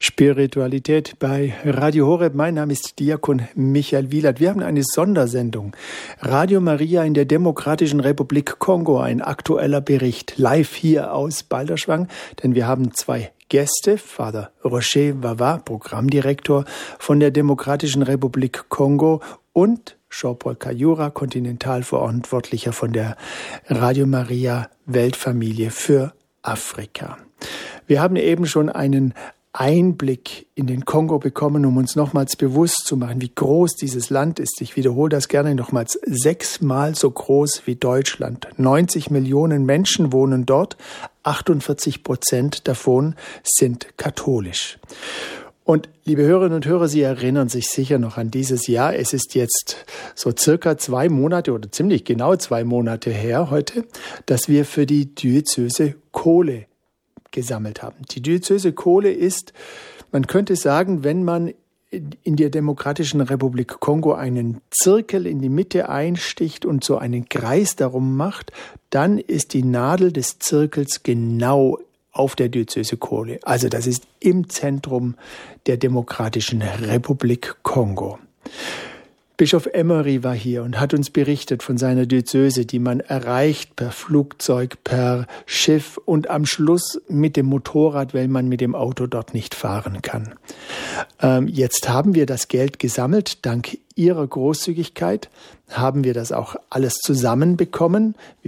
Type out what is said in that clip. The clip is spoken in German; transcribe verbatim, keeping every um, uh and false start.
Spiritualität bei Radio Horeb. Mein Name ist Diakon Michael Wielert. Wir haben eine Sondersendung. Radio Maria in der Demokratischen Republik Kongo. Ein aktueller Bericht live hier aus Balderschwang. Denn wir haben zwei Gäste. Vater Roger Vava, Programmdirektor von der Demokratischen Republik Kongo, und Jean-Paul Kayura, Kontinentalverantwortlicher von der Radio Maria Weltfamilie für Afrika. Wir haben eben schon einen Einblick in den Kongo bekommen, um uns nochmals bewusst zu machen, wie groß dieses Land ist. Ich wiederhole das gerne nochmals: sechsmal so groß wie Deutschland. neunzig Millionen Menschen wohnen dort. achtundvierzig Prozent davon sind katholisch. Und liebe Hörerinnen und Hörer, Sie erinnern sich sicher noch an dieses Jahr. Es ist jetzt so circa zwei Monate oder ziemlich genau zwei Monate her heute, dass wir für die Diözese Kohle gesammelt haben. Die Diözese Kohle ist, man könnte sagen, wenn man in der Demokratischen Republik Kongo einen Zirkel in die Mitte einsticht und so einen Kreis darum macht, dann ist die Nadel des Zirkels genau auf der Diözese Kohle. Also das ist im Zentrum der Demokratischen Republik Kongo. Bischof Emery war hier und hat uns berichtet von seiner Diözese, die man erreicht per Flugzeug, per Schiff und am Schluss mit dem Motorrad, weil man mit dem Auto dort nicht fahren kann. Ähm, jetzt haben wir das Geld gesammelt. Dank Ihrer Großzügigkeit haben wir das auch alles zusammenbekommen.